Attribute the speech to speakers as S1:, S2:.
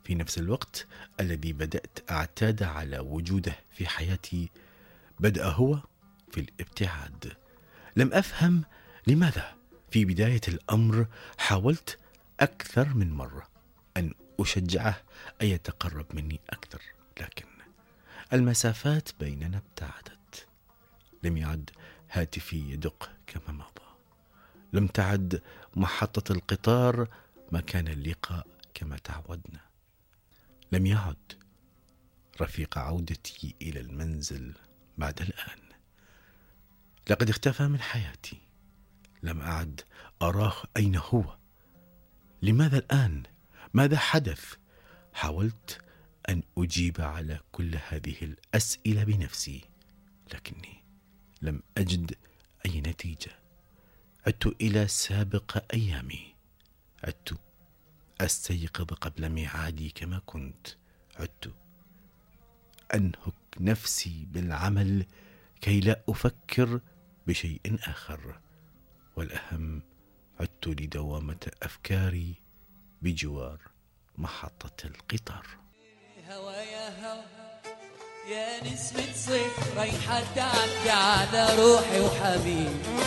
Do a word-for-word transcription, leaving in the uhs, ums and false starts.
S1: في نفس الوقت الذي بدأت أعتاد على وجوده في حياتي بدأ هو في الابتعاد. لم أفهم لماذا. في بداية الأمر حاولت أكثر من مرة أن أشجعه أن يتقرب مني أكثر، لكن المسافات بيننا ابتعدت. لم يعد هاتفي يدق كما مضى، لم تعد محطة القطار مكان اللقاء كما تعودنا، لم يعد رفيق عودتي إلى المنزل بعد الآن. لقد اختفى من حياتي، لم أعد أراه أين هو. لماذا الآن؟ ماذا حدث؟ حاولت أن أجيب على كل هذه الأسئلة بنفسي، لكني لم أجد أي نتيجة. عدت إلى سابق أيامي، عدت أستيقظ قبل ميعادي كما كنت، عدت أنهك نفسي بالعمل كي لا أفكر بشيء آخر، والأهم عدت لدوامة أفكاري بجوار محطة القطار.
S2: هوا يا هوا يا نسمة صيف ريحة تعدي على روحي وحبيبي،